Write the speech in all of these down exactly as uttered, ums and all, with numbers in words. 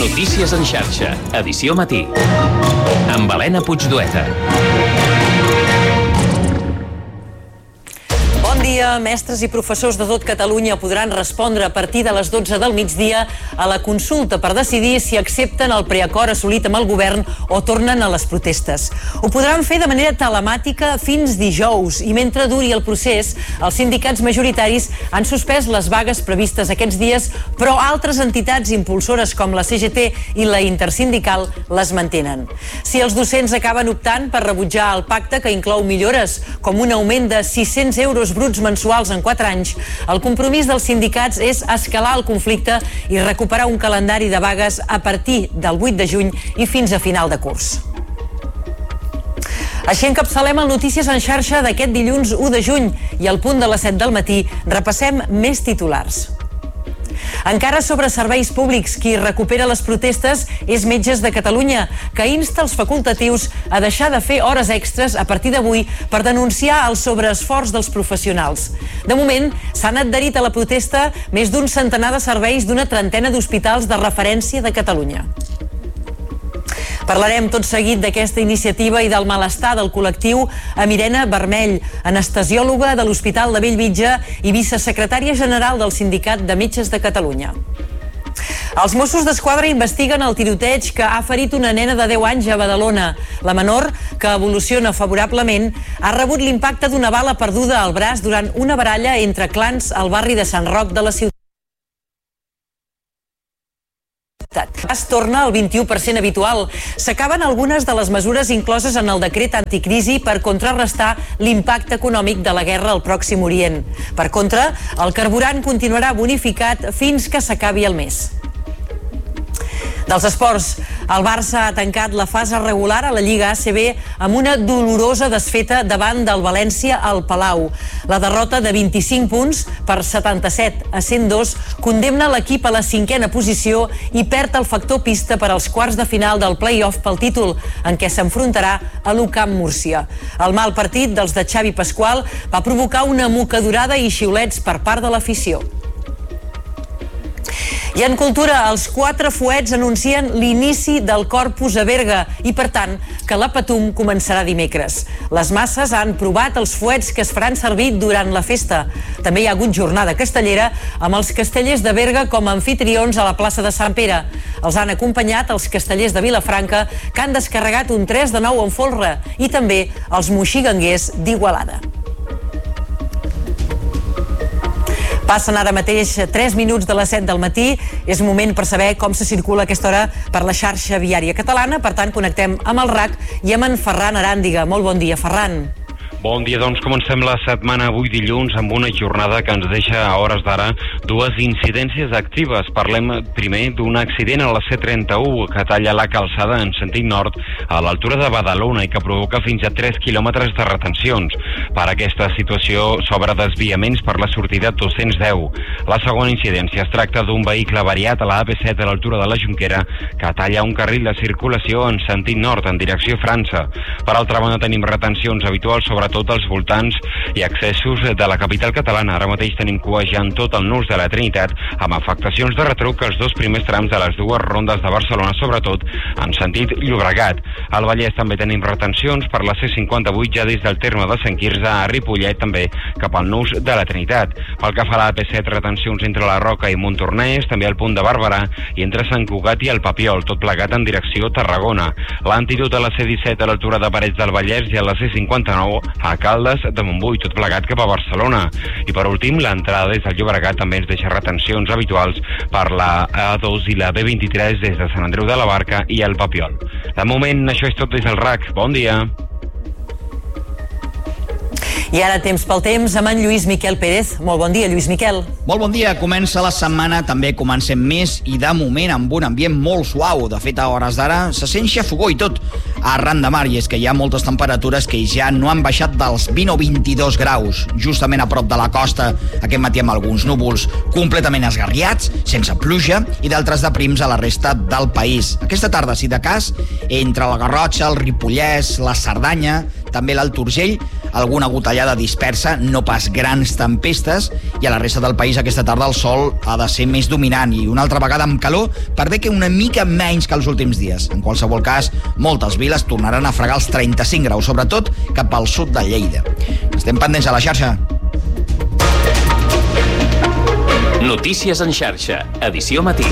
Notícies en xarxa, edició matí. Amb Helena Puigdueta. Bon dia. Mestres i professors de tot Catalunya podran respondre a partir de les dotze del migdia a la consulta per decidir si accepten el preacord assolit amb el govern o tornen a les protestes. Ho podran fer de manera telemàtica fins dijous i mentre duri el procés, els sindicats majoritaris han suspès les vagues previstes aquests dies, però altres entitats impulsores com la C G T i la Intersindical les mantenen. Si els docents acaben optant per rebutjar el pacte que inclou millores com un augment de sis-cents euros bruts mensuals en quatre anys, el compromís dels sindicats és escalar el conflicte i recuperar un calendari de vagues a partir del vuit de juny i fins a final de curs. Així encapçalem el Notícies en xarxa d'aquest dilluns u de juny i al punt de les set del matí repassem més titulars. Encara sobre serveis públics, qui recupera les protestes és Metges de Catalunya, que insta els facultatius a deixar de fer hores extres a partir d'avui per denunciar el sobreesforç dels professionals. De moment, s'han adherit a la protesta més d'un centenar de serveis d'una trentena d'hospitals de referència de Catalunya. Parlarem tot seguit d'aquesta iniciativa i del malestar del col·lectiu amb Irene Vermell, anestesiòloga de l'Hospital de Bellvitge i vicesecretària general del Sindicat de Metges de Catalunya. Els Mossos d'Esquadra investiguen el tiroteig que ha ferit una nena de deu anys a Badalona. La menor, que evoluciona favorablement, ha rebut l'impacte d'una bala perduda al braç durant una baralla entre clans al barri de Sant Roc de la ciutat. Es torna al vint-i-u per cent habitual. S'acaben algunes de les mesures incloses en el decret anticrisi per contrarrestar l'impacte econòmic de la guerra al Pròxim Orient. Per contra, el carburant continuarà bonificat fins que s'acabi el mes. Dels esports, el Barça ha tancat la fase regular a la Lliga A C B amb una dolorosa desfeta davant del València al Palau. La derrota de vint-i-cinc punts per setanta-set a cent dos condemna l'equip a la cinquena posició i perd el factor pista per als quarts de final del play-off pel títol, en què s'enfrontarà a l'U Camp Múrcia. El mal partit dels de Xavi Pasqual va provocar una mocadurada i xiulets per part de l'afició. I en cultura, els quatre fuets anuncien l'inici del Corpus a Berga i, per tant, que la Patum començarà dimecres. Les masses han provat els fuets que es faran servir durant la festa. També hi ha hagut jornada castellera amb els castellers de Berga com a anfitrions a la plaça de Sant Pere. Els han acompanyat els castellers de Vilafranca, que han descarregat un tres de nou en folre, i també els moxiganguers d'Igualada. Passen ara mateix tres minuts de les set del matí. És moment per saber com se circula a aquesta hora per la xarxa viària catalana. Per tant, connectem amb el R A C i amb en Ferran Aràndiga. Molt bon dia, Ferran. Bon dia, doncs comencem la setmana avui dilluns amb una jornada que ens deixa a hores d'ara dues incidències actives. Parlem primer d'un accident a la C trenta-u que talla la calçada en sentit nord a l'altura de Badalona i que provoca fins a tres quilòmetres de retencions. Per aquesta situació s'obre desviaments per la sortida dos-cents deu. La segona incidència es tracta d'un vehicle variat a la A P set a l'altura de la Jonquera que talla un carril de circulació en sentit nord en direcció França. Per altra banda tenim retencions habituals sobre tot els voltants i accessos de la capital catalana. Ara mateix tenim cua ja en tot el nus de la Trinitat, amb afectacions de retruc als dos primers trams de les dues rondes de Barcelona, sobretot en sentit Llobregat. Al Vallès també tenim retencions per la C cinquanta-vuit ja des del terme de Sant Quirze a Ripollet, també cap al nus de la Trinitat. Pel que fa a la A P set, retencions entre la Roca i Montornès, també al punt de Barberà i entre Sant Cugat i el Papiol, tot plegat en direcció Tarragona. L'antídot a la C disset a l'altura de Parets del Vallès i a la C cinquanta-nou a Caldes de Montbui, tot plegat cap a Barcelona. I per últim, l'entrada des del Llobregat també ens deixa retencions habituals per la A dos i la B vint-i-tres des de Sant Andreu de la Barca i el Papiol. De moment, això és tot des del R A C. Bon dia. I ara temps pel temps amb en Lluís Miquel Pérez. Molt bon dia, Lluís Miquel. Molt bon dia. Comença la setmana, també comencem més i de moment amb un ambient molt suau. De fet, a hores d'ara se sent xafogó i tot arran de mar, i és que hi ha moltes temperatures que ja no han baixat dels vint o vint-i-dos graus. Justament a prop de la costa, aquest matí amb alguns núvols completament esgarriats, sense pluja, i d'altres de prims a la resta del país. Aquesta tarda, si de cas, entre la Garrotxa, el Ripollès, la Cerdanya, també l'Alt Urgell, alguna gotellada dispersa, no pas grans tempestes, i a la resta del país aquesta tarda el sol ha de ser més dominant i una altra vegada amb calor, per bé que una mica menys que els últims dies. En qualsevol cas, moltes viles tornaran a fregar els trenta-cinc graus, sobretot cap al sud de Lleida. Estem pendents a la xarxa. Notícies en xarxa, edició matí.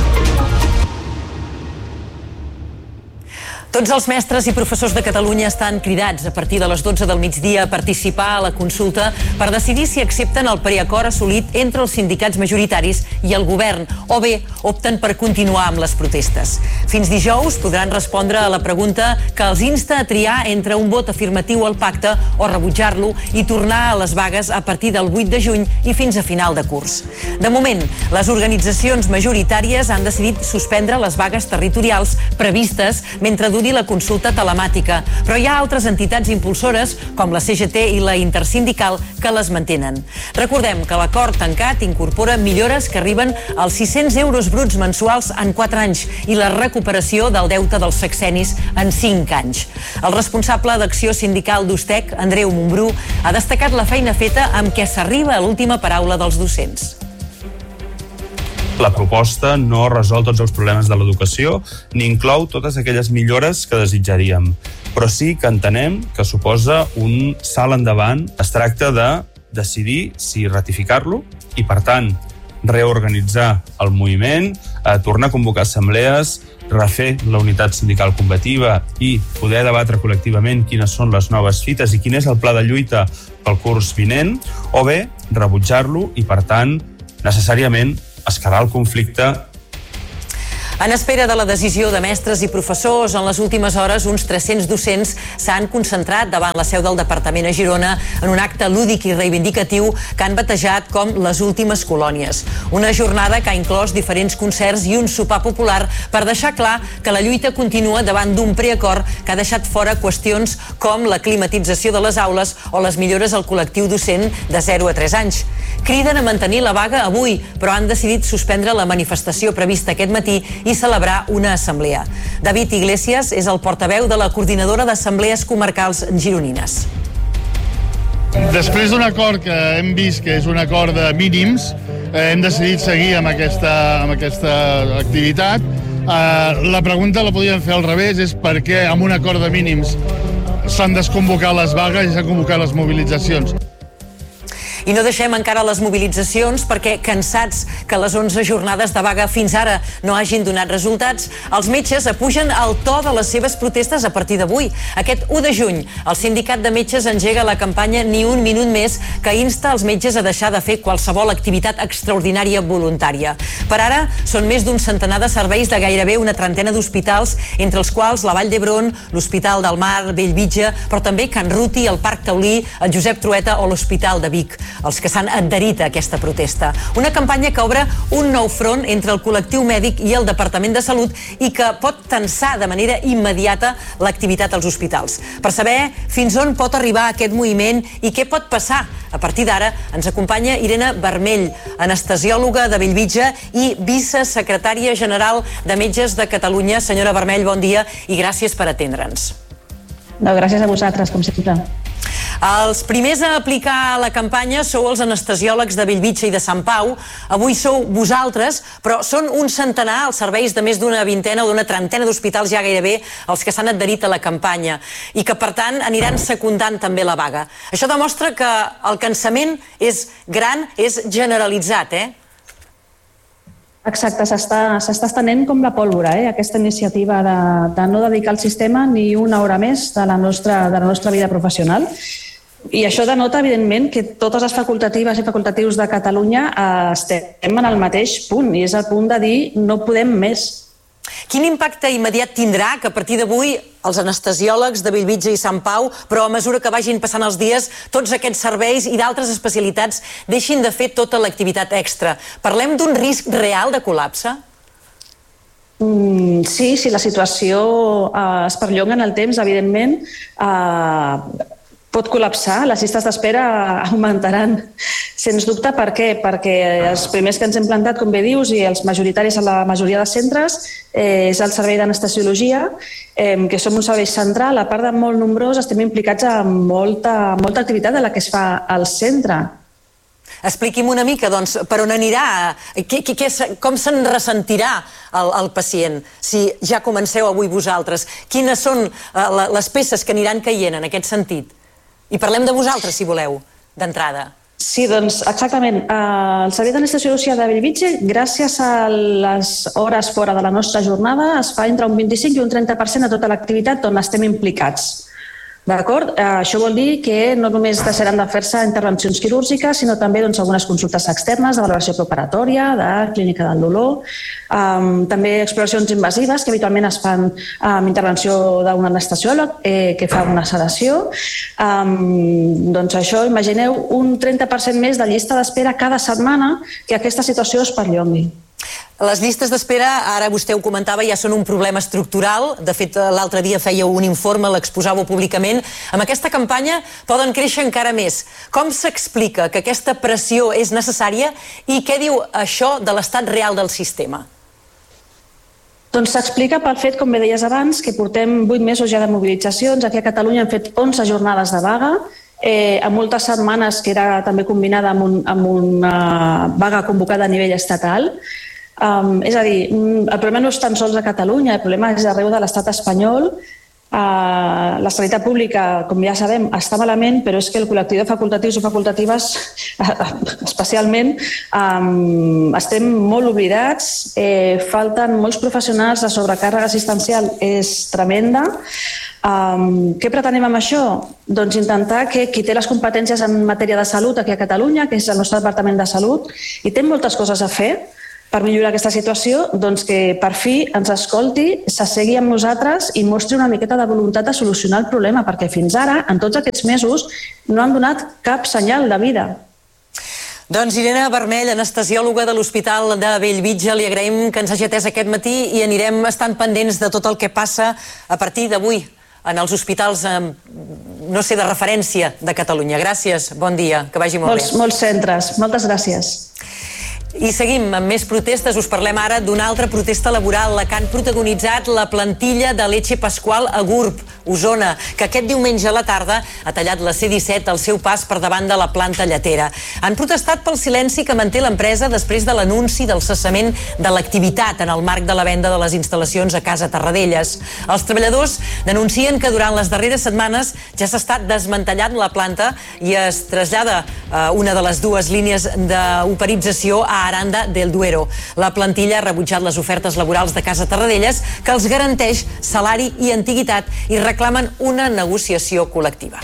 Tots els mestres i professors de Catalunya estan cridats a partir de les dotze del migdia a participar a la consulta per decidir si accepten el preacord assolit entre els sindicats majoritaris i el govern, o bé opten per continuar amb les protestes. Fins dijous podran respondre a la pregunta que els insta a triar entre un vot afirmatiu al pacte o rebutjar-lo i tornar a les vagues a partir del vuit de juny i fins a final de curs. De moment, les organitzacions majoritàries han decidit suspendre les vagues territorials previstes mentre duri la consulta telemàtica, però hi ha altres entitats impulsores, com la C G T i la Intersindical, que les mantenen. Recordem que l'acord tancat incorpora millores que arriben als sis-cents euros bruts mensuals en quatre anys i la recuperació del deute dels sexennis en cinc anys. El responsable d'acció sindical d'Ustec, Andreu Montbrú, ha destacat la feina feta amb què s'arriba a l'última paraula dels docents. La proposta no resol tots els problemes de l'educació ni inclou totes aquelles millores que desitjaríem, però sí que entenem que suposa un salt endavant. Es tracta de decidir si ratificar-lo i, per tant, reorganitzar el moviment, eh, tornar a convocar assemblees, refer la unitat sindical combativa i poder debatre col·lectivament quines són les noves fites i quin és el pla de lluita pel curs vinent, o bé rebutjar-lo i, per tant, necessàriament escalar el conflicte. En espera de la decisió de mestres i professors, en les últimes hores uns tres-cents docents s'han concentrat davant la seu del departament a Girona en un acte lúdic i reivindicatiu que han batejat com les últimes colònies. Una jornada que ha inclòs diferents concerts i un sopar popular per deixar clar que la lluita continua davant d'un preacord que ha deixat fora qüestions com la climatització de les aules o les millores al col·lectiu docent de zero a tres anys. Criden a mantenir la vaga avui, però han decidit suspendre la manifestació prevista aquest matí i celebrar una assemblea. David Iglesias és el portaveu de la coordinadora d'assemblees comarcals gironines. Després d'un acord que hem vist que és un acord de mínims, eh, hem decidit seguir amb aquesta, amb aquesta activitat. Eh, la pregunta la podíem fer al revés, és per què amb un acord de mínims s'han desconvocat les vagues i s'han convocat les mobilitzacions. I no deixem encara les mobilitzacions perquè, cansats que les onze jornades de vaga fins ara no hagin donat resultats, els metges apugen el to de les seves protestes a partir d'avui. Aquest u de juny, el sindicat de metges engega la campanya Ni un minut més, que insta els metges a deixar de fer qualsevol activitat extraordinària voluntària. Per ara, són més d'un centenar de serveis de gairebé una trentena d'hospitals, entre els quals la Vall d'Hebron, l'Hospital del Mar, Bellvitge, però també Can Ruti, el Parc Taulí, el Josep Trueta o l'Hospital de Vic, els que s'han adherit a aquesta protesta. Una campanya que obre un nou front entre el col·lectiu mèdic i el Departament de Salut i que pot tensar de manera immediata l'activitat als hospitals. Per saber fins on pot arribar aquest moviment i què pot passar a partir d'ara, ens acompanya Irene Vermell, anestesiòloga de Bellvitge i vicesecretària general de Metges de Catalunya. Senyora Vermell, bon dia i gràcies per atendre'ns. No, gràcies a vosaltres, com sempre. Els primers a aplicar la campanya sou els anestesiòlegs de Bellvitge i de Sant Pau. Avui sou vosaltres, però són un centenar els serveis de més d'una vintena o d'una trentena d'hospitals ja gairebé els que s'han adherit a la campanya i que, per tant, aniran secundant també la vaga. Això demostra que el cansament és gran, és generalitzat, eh? Exacte, s'està estenent com la pólvora, eh? Aquesta iniciativa de, de no dedicar al sistema ni una hora més de la nostra, de la nostra vida professional. I això denota, evidentment, que totes les facultatives i facultatius de Catalunya eh, estem en el mateix punt, i és el punt de dir no podem més. Quin impacte immediat tindrà que a partir d'avui els anestesiòlegs de Bellvitge i Sant Pau, però a mesura que vagin passant els dies, tots aquests serveis i d'altres especialitats deixin de fer tota l'activitat extra? Parlem d'un risc real de col·lapse? Mm, sí, si la situació eh, es perllonga en el temps, evidentment, eh, pot col·lapsar, les llistes d'espera augmentaran. Sens dubte, per què? Perquè els primers que ens hem plantat, com bé dius, i els majoritaris a la majoria de centres, eh, és el servei d'anestesiologia, eh, que som un servei central, a part de molt nombrós, estem implicats en molta, molta activitat de la que es fa al centre. Expliqui'm una mica, doncs, per on anirà, què, què, com se'n ressentirà el, el pacient, si ja comenceu avui vosaltres? Quines són uh, les peces que aniran caient en aquest sentit? I parlem de vosaltres, si voleu, d'entrada. Sí, doncs, exactament. El servei d'anestesiologia de Bellvitge, gràcies a les hores fora de la nostra jornada, es fa entre un vint-i-cinc i un trenta per cent de tota l'activitat on estem implicats. D'acord? Això vol dir que no només deixaran de fer-se intervencions quirúrgiques, sinó també doncs, algunes consultes externes de valoració preparatòria, de clínica del dolor, um, també exploracions invasives que habitualment es fan amb intervenció d'un anestesiòleg eh, que fa una sedació. Um, doncs això, imagineu, un trenta per cent més de llista d'espera cada setmana que aquesta situació es perllongui. Les llistes d'espera, ara vostè ho comentava, ja són un problema estructural. De fet, l'altre dia fèieu un informe, l'exposàveu públicament. Amb aquesta campanya poden créixer encara més. Com s'explica que aquesta pressió és necessària i què diu això de l'estat real del sistema? Doncs s'explica pel fet, com bé deies abans, que portem vuit mesos ja de mobilitzacions. Aquí a Catalunya hem fet onze jornades de vaga, eh, a moltes setmanes que era també combinada amb, un, amb una vaga convocada a nivell estatal. Um, és a dir, el problema no és tan sols a Catalunya, el problema és arreu de l'estat espanyol. Uh, la sanitat pública, com ja sabem, està malament, però és que el col·lectiu de facultatius o facultatives, especialment, um, estem molt oblidats, eh, falten molts professionals, la sobrecàrrega assistencial és tremenda. Um, què pretenem amb això? Doncs intentar que qui té les competències en matèria de salut aquí a Catalunya, que és el nostre Departament de Salut, i té moltes coses a fer per millorar aquesta situació, doncs que per fi ens escolti, s'assegui amb nosaltres i mostri una miqueta de voluntat de solucionar el problema, perquè fins ara, en tots aquests mesos, no han donat cap senyal de vida. Doncs Irene Vermell, anestesiòloga de l'Hospital de Bellvitge, li agraïm que ens hagi atès aquest matí i anirem estant pendents de tot el que passa a partir d'avui en els hospitals, no sé, de referència de Catalunya. Gràcies, bon dia, que vagi molt molts, bé. Molts centres, moltes gràcies. I seguim amb més protestes. Us parlem ara d'una altra protesta laboral, la que han protagonitzat la plantilla de Leche Pascual a Gurb, Osona, que aquest diumenge a la tarda ha tallat la C disset al seu pas per davant de la planta lletera. Han protestat pel silenci que manté l'empresa després de l'anunci del cessament de l'activitat en el marc de la venda de les instal·lacions a Casa Tarradellas. Els treballadors denuncien que durant les darreres setmanes ja s'ha estat desmantellant la planta i es trasllada eh, una de les dues línies d'operització a Aranda del Duero. La plantilla ha rebutjat les ofertes laborals de Casa Tarradellas que els garanteix salari i antiguitat i reclamen una negociació col·lectiva.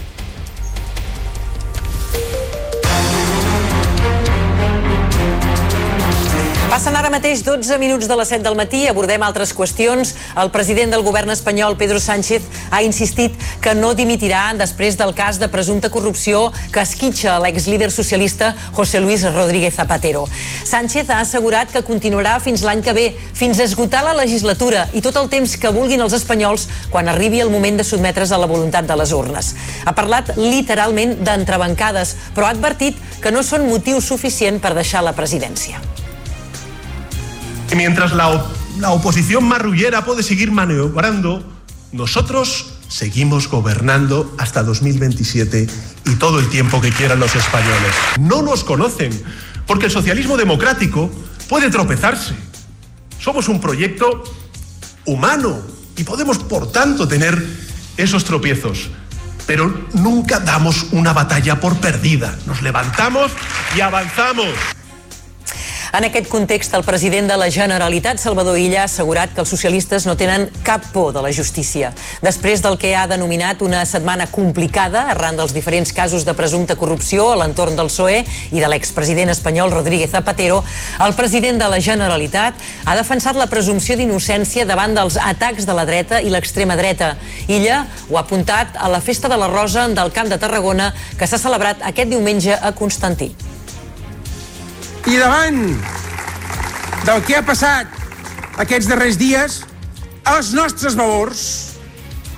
Passen ara mateix dotze minuts de les set del matí, abordem altres qüestions. El president del govern espanyol, Pedro Sánchez, ha insistit que no dimitirà després del cas de presumpta corrupció que esquitxa l'exlíder socialista José Luis Rodríguez Zapatero. Sánchez ha assegurat que continuarà fins l'any que ve, fins a esgotar la legislatura i tot el temps que vulguin els espanyols quan arribi el moment de sotmetre's a la voluntat de les urnes. Ha parlat literalment d'entrebancades, però ha advertit que no són motiu suficient per deixar la presidència. Mientras la, la oposición marrullera puede seguir maniobrando, nosotros seguimos gobernando hasta dos mil veintisiete y todo el tiempo que quieran los españoles. No nos conocen, porque el socialismo democrático puede tropezarse. Somos un proyecto humano y podemos, por tanto, tener esos tropiezos. Pero nunca damos una batalla por perdida. Nos levantamos y avanzamos. En aquest context, el president de la Generalitat, Salvador Illa, ha assegurat que els socialistes no tenen cap por de la justícia. Després del que ha denominat una setmana complicada arran dels diferents casos de presumpta corrupció a l'entorn del P S O E i de l'expresident espanyol Rodríguez Zapatero, el president de la Generalitat ha defensat la presumpció d'innocència davant dels atacs de la dreta i l'extrema dreta. Illa ho ha apuntat a la Festa de la Rosa del Camp de Tarragona, que s'ha celebrat aquest diumenge a Constantí. I davant del que ha passat aquests darrers dies, els nostres valors,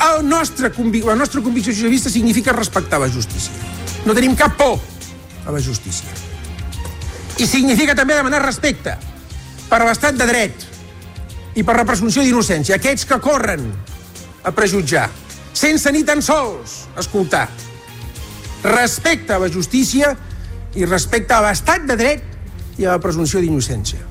el nostre, la nostra convicció socialista significa respectar la justícia. No tenim cap por a la justícia. I significa també demanar respecte per a l'estat de dret i per la presumpció d'innocència. Aquests que corren a prejutjar, sense ni tan sols escoltar. Respecte a la justícia i respecte a l'estat de dret i a la presumpció d'innocència.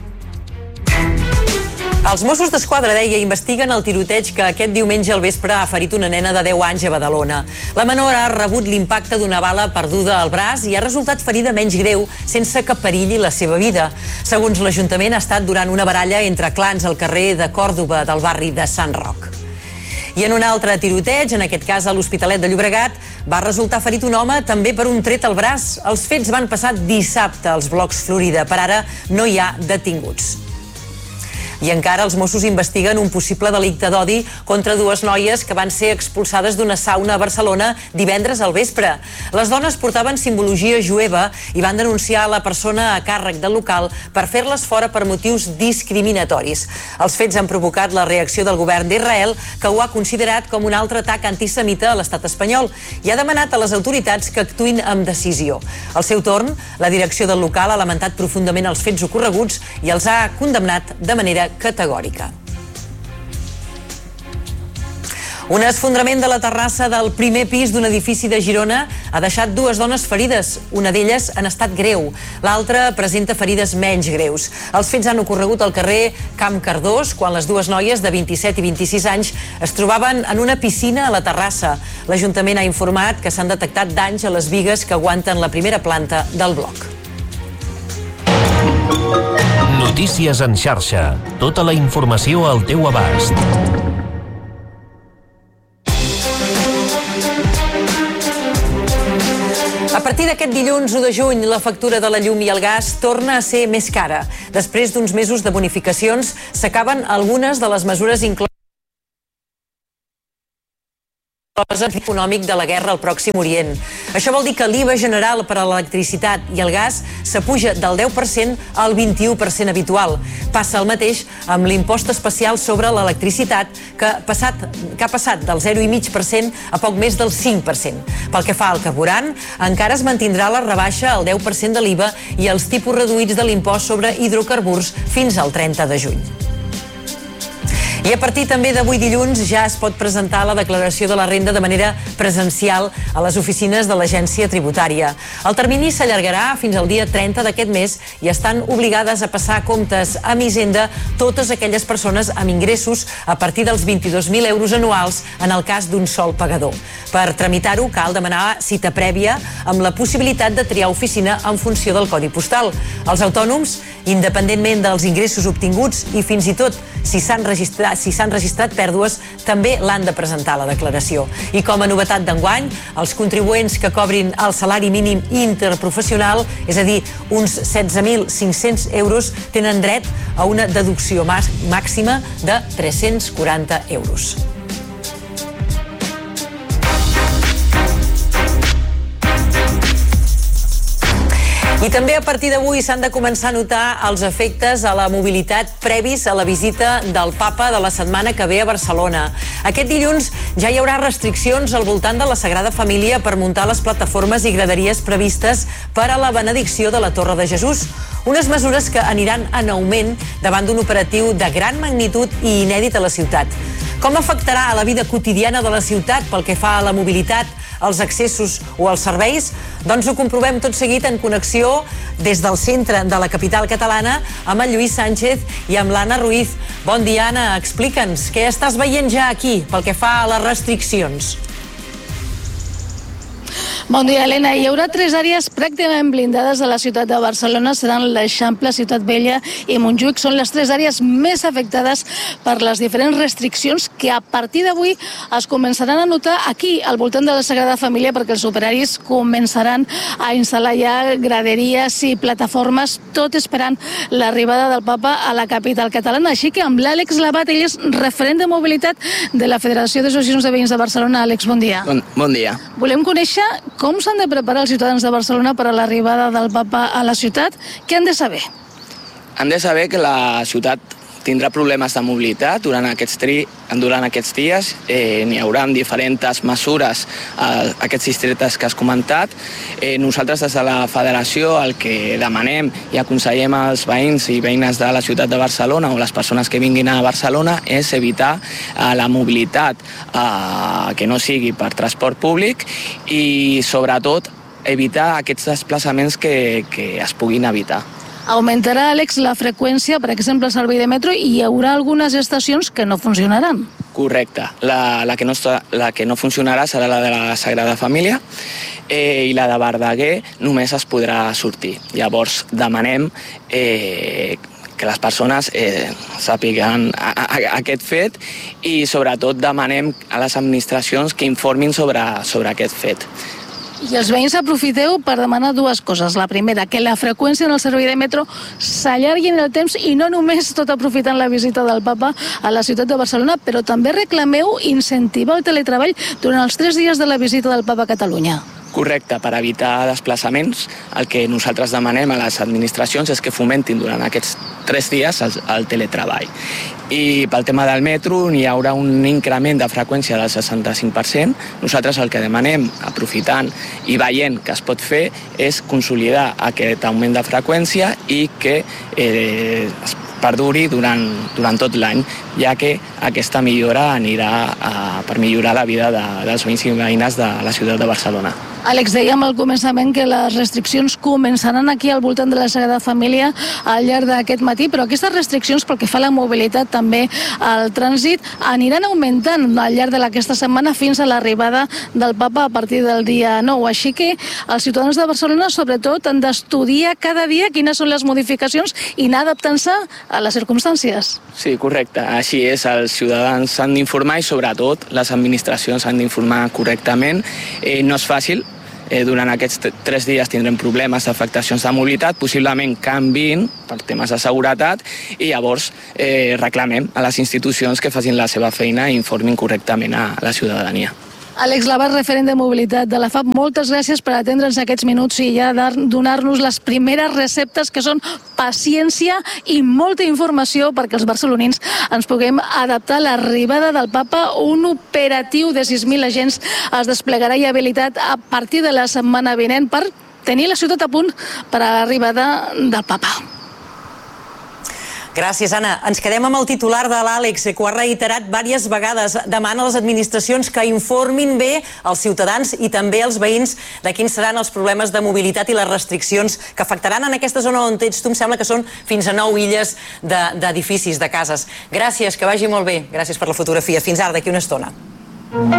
Els Mossos d'Esquadra, deia, investiguen el tiroteig que aquest diumenge al vespre ha ferit una nena de deu anys a Badalona. La menor ha rebut l'impacte d'una bala perduda al braç i ha resultat ferida menys greu sense que perilli la seva vida. Segons l'Ajuntament, ha estat durant una baralla entre clans al carrer de Còrdova del barri de Sant Roc. I en un altre tiroteig, en aquest cas a l'Hospitalet de Llobregat, va resultar ferit un home també per un tret al braç. Els fets van passar dissabte als blocs Florida. Per ara no hi ha detinguts. I encara els Mossos investiguen un possible delicte d'odi contra dues noies que van ser expulsades d'una sauna a Barcelona divendres al vespre. Les dones portaven simbologia jueva i van denunciar la persona a càrrec del local per fer-les fora per motius discriminatoris. Els fets han provocat la reacció del govern d'Israel, que ho ha considerat com un altre atac antisemita a l'estat espanyol i ha demanat a les autoritats que actuïn amb decisió. Al seu torn, la direcció del local ha lamentat profundament els fets ocorreguts i els ha condemnat de manera categòrica. Un esfondrament de la terrassa del primer pis d'un edifici de Girona ha deixat dues dones ferides, una d'elles en estat greu, l'altra presenta ferides menys greus. Els fets han ocorregut al carrer Camp Cardós, quan les dues noies de vint-i-set i vint-i-sis anys es trobaven en una piscina a la terrassa. L'Ajuntament ha informat que s'han detectat danys a les bigues que aguanten la primera planta del bloc. Notícies en xarxa. Tota la informació al teu abast. A partir d'aquest dilluns u de juny, la factura de la llum i el gas torna a ser més cara. Després d'uns mesos de bonificacions, s'acaben algunes de les mesures incloses econòmic de la guerra al Pròxim Orient. Això vol dir que l'I V A general per a l'electricitat i el gas s'apuja del deu per cent al vint-i-u per cent habitual. Passa el mateix amb l'impost especial sobre l'electricitat, que, passat, que ha passat del zero coma cinc per cent a poc més del cinc per cent. Pel que fa al carburant, encara es mantindrà la rebaixa al deu per cent de l'I V A i els tipus reduïts de l'impost sobre hidrocarburs fins al trenta de juny. I a partir també d'avui dilluns ja es pot presentar la declaració de la renda de manera presencial a les oficines de l'Agència Tributària. El termini s'allargarà fins al dia trenta d'aquest mes i estan obligades a passar comptes amb Hisenda totes aquelles persones amb ingressos a partir dels vint-i-dos mil euros anuals en el cas d'un sol pagador. Per tramitar-ho cal demanar cita prèvia amb la possibilitat de triar oficina en funció del codi postal. Els autònoms, independentment dels ingressos obtinguts i fins i tot si s'han registrat si s'han registrat pèrdues, també l'han de presentar a la declaració. I com a novetat d'enguany, els contribuents que cobrin el salari mínim interprofessional, és a dir, uns setze mil cinc-cents euros, tenen dret a una deducció màxima de tres-cents quaranta euros. I també a partir d'avui s'han de començar a notar els efectes a la mobilitat previs a la visita del Papa de la setmana que ve a Barcelona. Aquest dilluns ja hi haurà restriccions al voltant de la Sagrada Família per muntar les plataformes i graderies previstes per a la benedicció de la Torre de Jesús. Unes mesures que aniran en augment davant d'un operatiu de gran magnitud i inèdit a la ciutat. Com afectarà a la vida quotidiana de la ciutat pel que fa a la mobilitat, els accessos o els serveis? Doncs ho comprovem tot seguit en connexió des del centre de la capital catalana amb el Lluís Sánchez i amb l'Anna Ruiz. Bon dia, Anna, explica'ns què estàs veient ja aquí pel que fa a les restriccions. Bon dia, Helena. Hi haurà tres àrees pràcticament blindades de la ciutat de Barcelona. Seran l'Eixample, Ciutat Vella i Montjuïc. Són les tres àrees més afectades per les diferents restriccions que a partir d'avui es començaran a notar aquí, al voltant de la Sagrada Família, perquè els operaris començaran a instal·lar ja graderies i plataformes, tot esperant l'arribada del Papa a la capital catalana. Així que amb l'Àlex Labat, ell és referent de mobilitat de la Federació d'Associacions de Veïns de Barcelona. Àlex, bon dia. Bon, bon dia. Volem conèixer com s'han de preparar els ciutadans de Barcelona per a l'arribada del Papa a la ciutat. Què han de saber? Han de saber que la ciutat tindrà problemes de mobilitat durant aquests, tri, durant aquests dies. Eh, n'hi haurà diferents mesures a aquests districtes que has comentat. Eh, nosaltres des de la federació el que demanem i aconsellem als veïns i veïnes de la ciutat de Barcelona o les persones que vinguin a Barcelona és evitar eh, la mobilitat eh, que no sigui per transport públic i sobretot evitar aquests desplaçaments que, que es puguin evitar. Augmentarà, Àlex, la freqüència, per exemple, al servei de metro, i hi haurà algunes estacions que no funcionaran. Correcte. La, la, que, no està, la que no funcionarà serà la de la Sagrada Família eh, i la de Verdaguer només es podrà sortir. Llavors demanem eh, que les persones eh, sàpiguen a, a, a aquest fet i sobretot demanem a les administracions que informin sobre, sobre aquest fet. I els veïns aprofiteu per demanar dues coses. La primera, que la freqüència en el servei de metro s'allargui en el temps i no només tot aprofitant la visita del papa a la ciutat de Barcelona, però també reclameu incentivar el teletreball durant els tres dies de la visita del papa a Catalunya. Correcte, per evitar desplaçaments, el que nosaltres demanem a les administracions és que fomentin durant aquests tres dies el, el teletreball. I pel tema del metro hi haurà un increment de freqüència del seixanta-cinc per cent. Nosaltres el que demanem, aprofitant i veient que es pot fer, és consolidar aquest augment de freqüència i que eh, es perduri durant, durant tot l'any, ja que aquesta millora anirà a, per millorar la vida de, dels veïns i veïnes de la ciutat de Barcelona. Àlex, dèiem al començament que les restriccions començaran aquí al voltant de la Sagrada Família al llarg d'aquest matí, però aquestes restriccions pel que fa a la mobilitat, també al trànsit, aniran augmentant al llarg d'aquesta setmana fins a l'arribada del papa a partir del dia nou. Així que els ciutadans de Barcelona sobretot han d'estudiar cada dia quines són les modificacions i anar adaptant-se a les circumstàncies. Sí, correcte. Així és, els ciutadans s'han d'informar i sobretot les administracions s'han d'informar correctament. Eh, no és fàcil. Eh, durant aquests tres dies tindrem problemes d'afectacions de mobilitat, possiblement canviïn per temes de seguretat i llavors eh, reclamem a les institucions que facin la seva feina i informin correctament a la ciutadania. Àlex Labat, referent de mobilitat de la F A P, moltes gràcies per atendre'ns aquests minuts i ja donar-nos les primeres receptes que són paciència i molta informació perquè els barcelonins ens puguem adaptar a l'arribada del papa. Un operatiu de sis mil agents es desplegarà i habilitat a partir de la setmana vinent per tenir la ciutat a punt per a l'arribada del papa. Gràcies, Anna. Ens quedem amb el titular de l'Àlex, que ho ha reiterat diverses vegades. Demana a les administracions que informin bé els ciutadans i també els veïns de quins seran els problemes de mobilitat i les restriccions que afectaran en aquesta zona on ets tu. Em sembla que són fins a nou illes d'edificis, de cases. Gràcies, que vagi molt bé. Gràcies per la fotografia. Fins ara, d'aquí una estona.